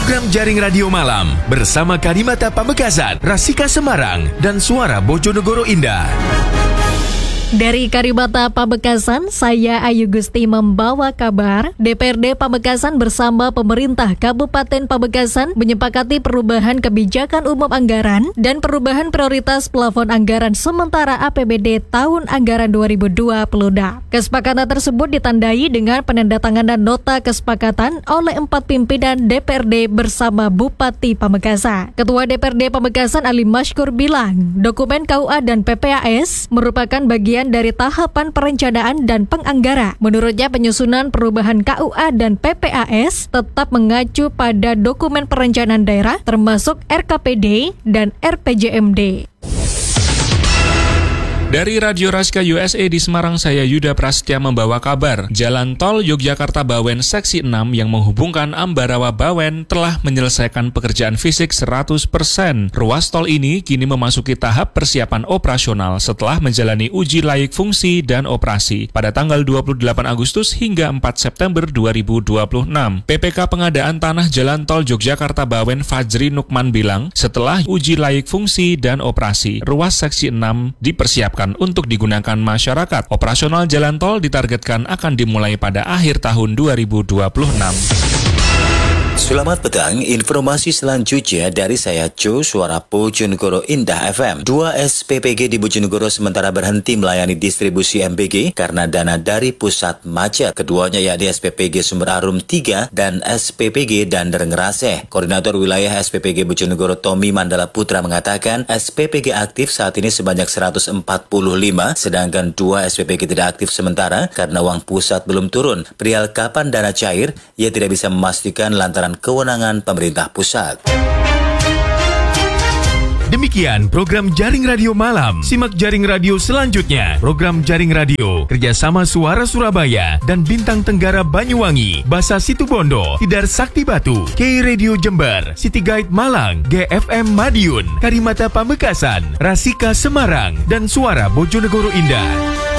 Program Jaring Radio Malam bersama Karimata Pamekasan, Rasika Semarang, dan Suara Bojonegoro Indah. Dari Karimata Pamekasan, saya Ayu Gusti membawa kabar DPRD Pamekasan bersama pemerintah Kabupaten Pamekasan menyepakati perubahan kebijakan umum anggaran dan perubahan prioritas plafon anggaran sementara APBD tahun anggaran 2020. Kesepakatan tersebut ditandai dengan penandatanganan nota kesepakatan oleh 4 pimpinan DPRD bersama Bupati Pamekasan. Ketua DPRD Pamekasan Ali Mashkur bilang, dokumen KUA dan PPAS merupakan bagian dari tahapan perencanaan dan penganggaran. Menurutnya, penyusunan perubahan KUA dan PPAS tetap mengacu pada dokumen perencanaan daerah termasuk RKPD dan RPJMD. Dari Radio Rasika USA di Semarang, saya Yuda Prasetya membawa kabar. Jalan Tol Yogyakarta-Bawen Seksi 6 yang menghubungkan Ambarawa-Bawen telah menyelesaikan pekerjaan fisik 100%. Ruas tol ini kini memasuki tahap persiapan operasional setelah menjalani uji layak fungsi dan operasi pada tanggal 28 Agustus hingga 4 September 2026. PPK Pengadaan Tanah Jalan Tol Yogyakarta-Bawen Fajri Nukman bilang, setelah uji layak fungsi dan operasi, ruas Seksi 6 dipersiapkan untuk digunakan masyarakat. Operasional jalan tol ditargetkan akan dimulai pada akhir tahun 2026. Selamat petang, informasi selanjutnya dari saya Jo, Suara Bojonegoro Indah FM. 2 SPPG di Bojonegoro sementara berhenti melayani distribusi MBG karena dana dari pusat macet. Keduanya yakni SPPG Sumber Arum 3 dan SPPG Dander Ngeraseh. Koordinator wilayah SPPG Bojonegoro Tommy Mandala Putra mengatakan SPPG aktif saat ini sebanyak 145, sedangkan 2 SPPG tidak aktif sementara karena uang pusat belum turun. Perihal kapan dana cair, ia tidak bisa memastikan lantaran kewenangan pemerintah pusat. Demikian program Jaring Radio Malam. Simak Jaring Radio selanjutnya. Program Jaring Radio kerjasama Suara Surabaya dan Bintang Tenggara Banyuwangi, Basa Situbondo, Tidar Sakti Batu, K Radio Jember, City Guide Malang, GFM Madiun, Karimata Pamekasan, Rasika Semarang, dan Suara Bojonegoro Indah.